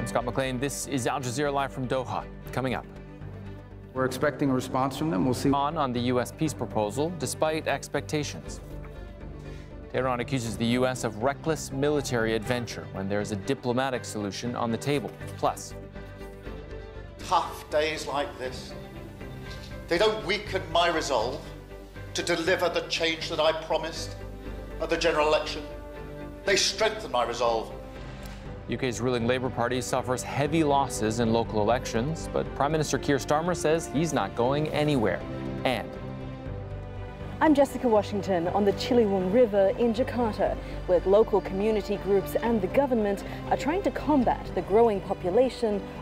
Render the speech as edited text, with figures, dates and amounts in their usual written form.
I'm Scott McLean. This is Al Jazeera Live from Doha. Coming up. We're expecting a response from them. We'll see. On the U.S. peace proposal, despite expectations. Tehran accuses the U.S. of reckless military adventure when there's a diplomatic solution on the table. Plus, tough days like this, they don't weaken my resolve to deliver the change that I promised at the general election. They strengthen my resolve. UK's ruling Labour Party suffers heavy losses in local elections, but Prime Minister Keir Starmer says he's not going anywhere. And I'm Jessica Washington on the Ciliwung River in Jakarta, where local community groups and the government are trying to combat the growing population